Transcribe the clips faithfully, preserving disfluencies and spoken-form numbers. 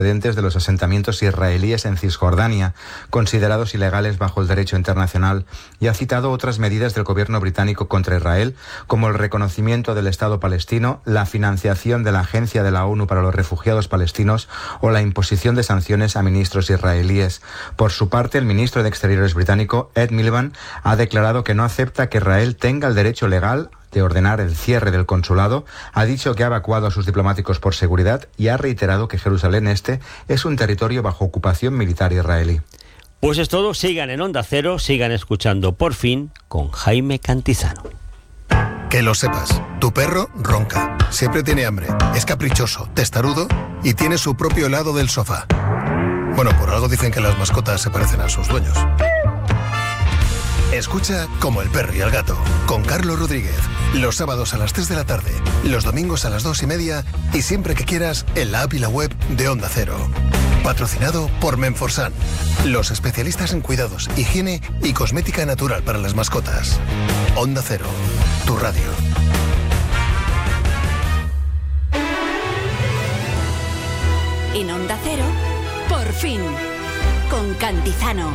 de los asentamientos israelíes en Cisjordania, considerados ilegales bajo el derecho internacional, y ha citado otras medidas del gobierno británico contra Israel, como el reconocimiento del Estado palestino, la financiación de la Agencia de la ONU para los Refugiados Palestinos o la imposición de sanciones a ministros israelíes. Por su parte, el ministro de Exteriores británico, Ed Miliband, ha declarado que no acepta que Israel tenga el derecho legal de ordenar el cierre del consulado, ha dicho que ha evacuado a sus diplomáticos por seguridad y ha reiterado que Jerusalén Este es un territorio bajo ocupación militar israelí. Pues es todo, sigan en Onda Cero, sigan escuchando Por Fin con Jaime Cantizano. Que lo sepas, tu perro ronca, siempre tiene hambre, es caprichoso, testarudo y tiene su propio helado del sofá. Bueno, por algo dicen que las mascotas se parecen a sus dueños. Escucha Como el perro y el gato, con Carlos Rodríguez, los sábados a las tres de la tarde, los domingos a las dos y media y siempre que quieras en la app y la web de Onda Cero. Patrocinado por Menforsan, los especialistas en cuidados, higiene y cosmética natural para las mascotas. Onda Cero, tu radio. En Onda Cero, Por Fin, con Cantizano.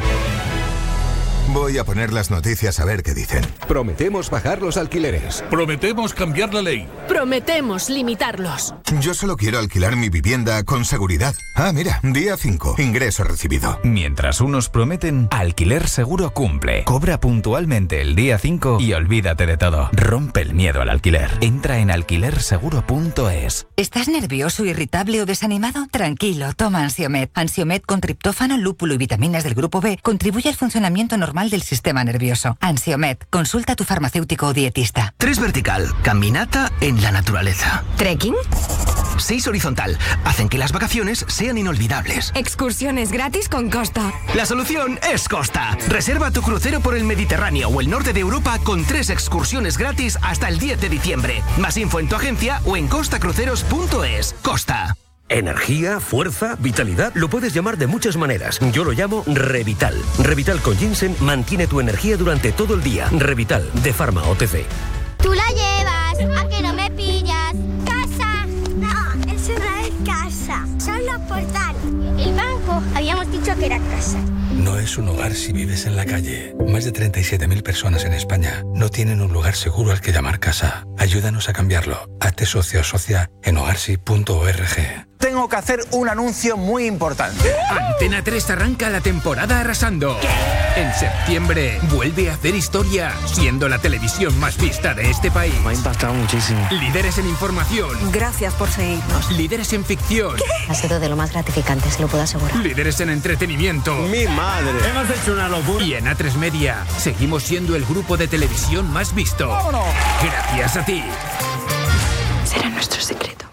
Voy a poner las noticias a ver qué dicen. Prometemos bajar los alquileres. Prometemos cambiar la ley. Prometemos limitarlos. Yo solo quiero alquilar mi vivienda con seguridad. Ah, mira, día cinco, ingreso recibido. Mientras unos prometen, Alquiler Seguro cumple. Cobra puntualmente el día cinco y olvídate de todo. Rompe el miedo al alquiler. Entra en alquiler seguro punto es. ¿Estás nervioso, irritable o desanimado? Tranquilo, toma Ansiomed. Ansiomed con triptófano, lúpulo y vitaminas del grupo B contribuye al funcionamiento normal del sistema nervioso. Ansiomed, consulta a tu farmacéutico o dietista. Tres vertical, caminata en la naturaleza. ¿Trekking? Seis horizontal, hacen que las vacaciones sean inolvidables. Excursiones gratis con Costa. La solución es Costa. Reserva tu crucero por el Mediterráneo o el norte de Europa con tres excursiones gratis hasta el diez de diciembre. Más info en tu agencia o en costa cruceros punto es. Costa. Energía, fuerza, vitalidad, lo puedes llamar de muchas maneras. Yo lo llamo Revital. Revital con ginseng mantiene tu energía durante todo el día. Revital, de Pharma O T C. Tú la llevas, a que no me pillas. ¡Casa! No, eso no es casa, son los portales. El banco, habíamos dicho que era casa. No es un hogar si vives en la calle. Más de treinta y siete mil personas en España no tienen un lugar seguro al que llamar casa. Ayúdanos a cambiarlo. Hazte socio o socia en hogarsi punto org. Tengo que hacer un anuncio muy importante. Antena tres arranca la temporada arrasando. ¿Qué? En septiembre vuelve a hacer historia, siendo la televisión más vista de este país. Me ha impactado muchísimo. Líderes en información. Gracias por seguirnos. Líderes en ficción. ¿Qué? Ha sido de lo más gratificante, se lo puedo asegurar. Líderes en entretenimiento. ¡Mi madre! Hemos hecho una locura. Y en A tres Media seguimos siendo el grupo de televisión más visto. ¡Vámonos! Gracias a ti. Será nuestro secreto.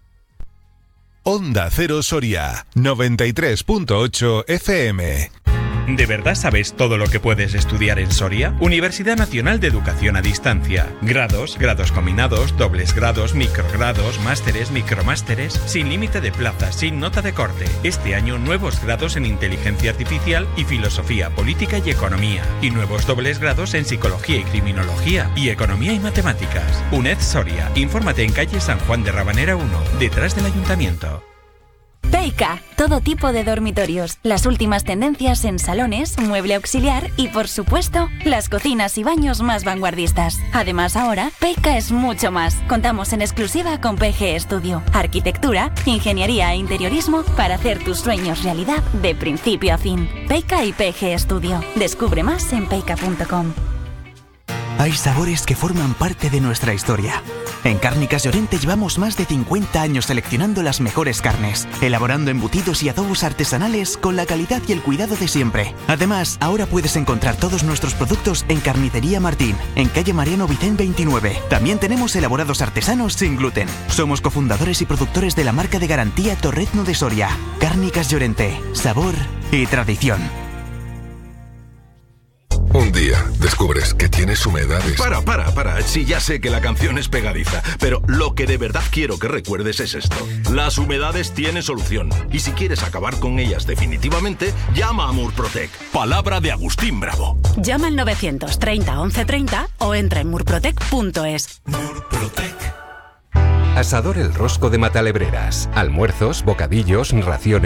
Onda Cero Soria, noventa y tres punto ocho F M. ¿De verdad sabes todo lo que puedes estudiar en Soria? Universidad Nacional de Educación a Distancia. Grados, grados combinados, dobles grados, microgrados, másteres, micromásteres, sin límite de plazas, sin nota de corte. Este año nuevos grados en Inteligencia Artificial y Filosofía Política y Economía. Y nuevos dobles grados en Psicología y Criminología y Economía y Matemáticas. UNED Soria. Infórmate en calle San Juan de Rabanera uno, detrás del Ayuntamiento. Peica, todo tipo de dormitorios, las últimas tendencias en salones, mueble auxiliar y, por supuesto, las cocinas y baños más vanguardistas. Además, ahora, Peica es mucho más. Contamos en exclusiva con P G Studio, arquitectura, ingeniería e interiorismo para hacer tus sueños realidad de principio a fin. Peica y P G Studio. Descubre más en peica punto com. Hay sabores que forman parte de nuestra historia. En Cárnicas Llorente llevamos más de cincuenta años seleccionando las mejores carnes, elaborando embutidos y adobos artesanales con la calidad y el cuidado de siempre. Además, ahora puedes encontrar todos nuestros productos en Carnicería Martín, en calle Mariano Vicén veintinueve. También tenemos elaborados artesanos sin gluten. Somos cofundadores y productores de la marca de garantía Torrezno de Soria. Cárnicas Llorente, sabor y tradición. Un día descubres que tienes humedades. Para, para, para. Sí, ya sé que la canción es pegadiza, pero lo que de verdad quiero que recuerdes es esto. Las humedades tienen solución. Y si quieres acabar con ellas definitivamente, llama a Murprotec. Palabra de Agustín Bravo. Llama al novecientos treinta once treinta o entra en murprotec punto es. Murprotec. Asador El Rosco de Matalebreras. Almuerzos, bocadillos, raciones